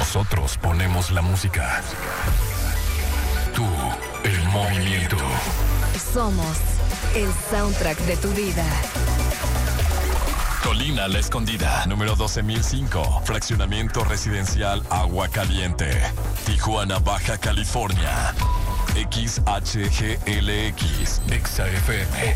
Nosotros ponemos la música. Tú, el movimiento. Somos el soundtrack de tu vida. Colina La Escondida, número 12005. Fraccionamiento residencial Agua Caliente. Tijuana, Baja California. XHGLX. XFM.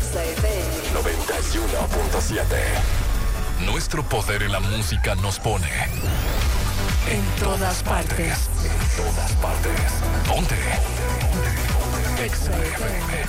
91.7. Nuestro poder en la música nos pone En todas partes. En todas partes. Ponte. XFM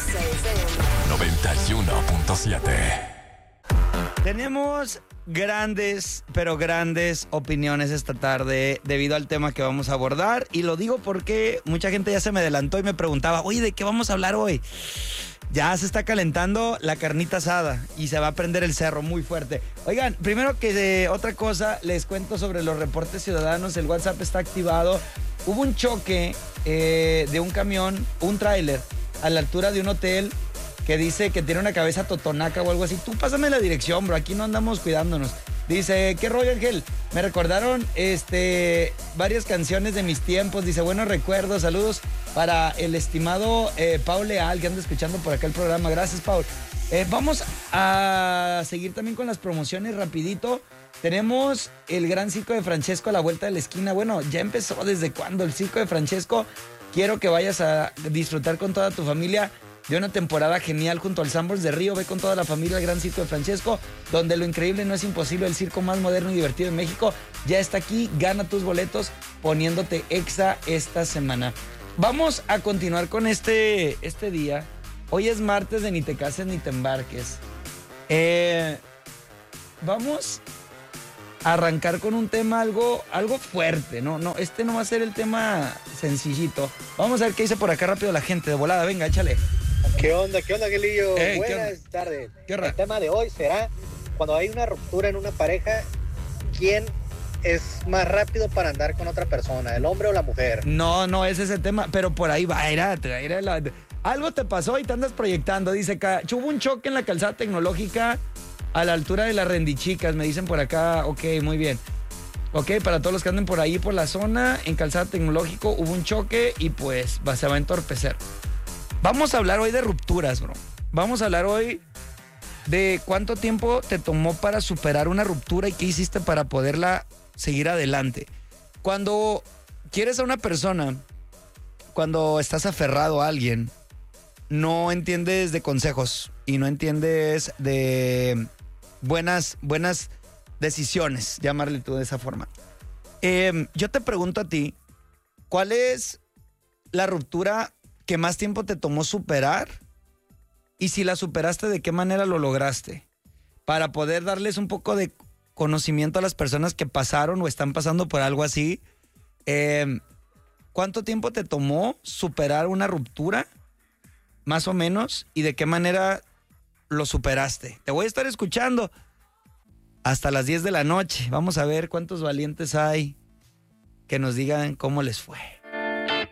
91.7. Tenemos grandes, pero grandes opiniones esta tarde debido al tema que vamos a abordar. Y lo digo porque mucha gente ya se me adelantó y me preguntaba, oye, ¿de qué vamos a hablar hoy? Ya se está calentando la carnita asada y se va a prender el cerro muy fuerte. Oigan, primero que otra cosa, les cuento sobre los reportes ciudadanos. El WhatsApp está activado. Hubo un choque de un camión, un tráiler, a la altura de un hotel que dice que tiene una cabeza totonaca o algo así. Tú pásame la dirección, bro. Aquí no andamos cuidándonos. Dice, ¿qué rollo, Ángel? Me recordaron varias canciones de mis tiempos. Dice, buenos recuerdos, saludos para el estimado Paul Leal, que anda escuchando por acá el programa. Gracias, Paul. Vamos a seguir también con las promociones rapidito. Tenemos el Gran Circo de Francesco a la vuelta de la esquina. Bueno, ya empezó. ¿Desde cuándo? El Circo de Francesco. Quiero que vayas a disfrutar con toda tu familia de una temporada genial junto al Sanborns de Río. Ve con toda la familia al Gran Circo de Francesco, donde lo increíble no es imposible. El circo más moderno y divertido de México ya está aquí. Gana tus boletos poniéndote Exa esta semana. Vamos a continuar con este día. Hoy es martes de Ni te cases ni te embarques. Vamos a arrancar con un tema algo fuerte. No, este no va a ser el tema sencillito. Vamos a ver qué dice por acá rápido la gente. De volada, venga, échale. ¿Qué onda, Guilillo? Buenas ¿qué tardes. ¿Qué onda? El tema de hoy será cuando hay una ruptura en una pareja, ¿quién es más rápido para andar con otra persona, el hombre o la mujer? No es ese tema, pero por ahí va. Algo te pasó y te andas proyectando. Dice acá, hubo un choque en la calzada tecnológica a la altura de las Rendichicas. Me dicen por acá, ok, muy bien. Ok, para todos los que anden por ahí, por la zona, en calzada tecnológico hubo un choque y pues se va a entorpecer. Vamos a hablar hoy de rupturas, bro. Vamos a hablar hoy de cuánto tiempo te tomó para superar una ruptura y qué hiciste para poderla seguir adelante. Cuando quieres a una persona, cuando estás aferrado a alguien, no entiendes de consejos y no entiendes de buenas decisiones, llamarle tú de esa forma. Yo te pregunto a ti, ¿cuál es la ruptura que más tiempo te tomó superar? Y si la superaste, ¿de qué manera lo lograste? Para poder darles un poco de conocimiento a las personas que pasaron o están pasando por algo así. ¿Cuánto tiempo te tomó superar una ruptura? Más o menos. ¿Y de qué manera lo superaste? Te voy a estar escuchando hasta las 10 de la noche. Vamos a ver cuántos valientes hay que nos digan cómo les fue.